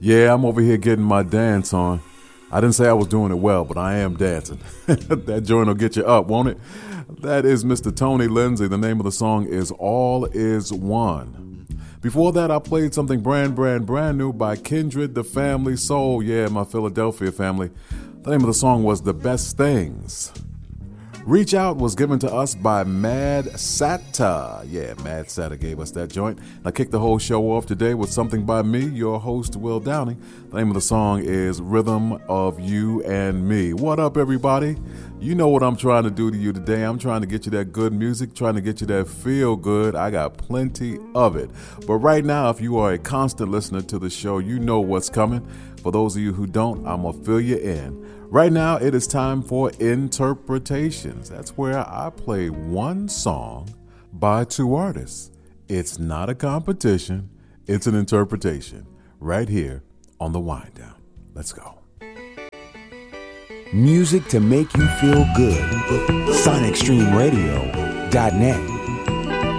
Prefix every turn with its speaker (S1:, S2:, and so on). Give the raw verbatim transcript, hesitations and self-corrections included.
S1: Yeah, I'm over here getting my dance on. I didn't say I was doing it well, but I am dancing. That joint will get you up, won't it? That is Mister Tony Lindsay. The name of the song is All Is One. Before that, I played something brand, brand, brand new by Kindred, the Family Soul. Yeah, my Philadelphia family. The name of the song was The Best Things. Reach Out was given to us by Mad Sata. Yeah, Mad Sata gave us that joint. I kicked the whole show off today with something by me, your host, Will Downing. The name of the song is Rhythm of You and Me. What up, everybody? You know what I'm trying to do to you today. I'm trying to get you that good music, trying to get you that feel good. I got plenty of it. But right now, if you are a constant listener to the show, you know what's coming. For those of you who don't, I'm going to fill you in. Right now, it is time for Interpretations. That's where I play one song by two artists. It's not a competition. It's an interpretation right here on The Wind Down. Let's go.
S2: Music to make you feel good. Sonic Stream Radio dot net.